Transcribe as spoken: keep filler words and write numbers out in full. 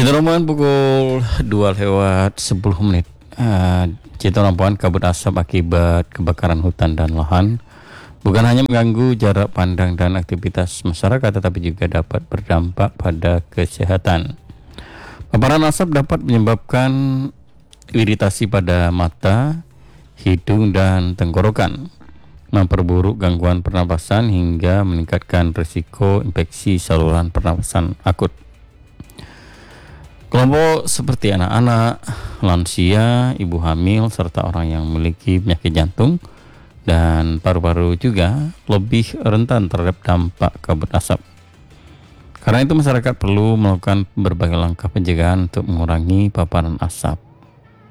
Cita rombongan pukul dua lewat sepuluh menit. Uh, Cita rombongan kabut asap akibat kebakaran hutan dan lahan bukan hanya mengganggu jarak pandang dan aktivitas masyarakat, tetapi juga dapat berdampak pada kesehatan. Paparan asap dapat menyebabkan iritasi pada mata, hidung, dan tenggorokan, memperburuk gangguan pernapasan hingga meningkatkan risiko infeksi saluran pernapasan akut. Kelompok seperti anak-anak, lansia, ibu hamil, serta orang yang memiliki penyakit jantung dan paru-paru juga lebih rentan terhadap dampak kabut asap. Karena itu masyarakat perlu melakukan berbagai langkah pencegahan untuk mengurangi paparan asap.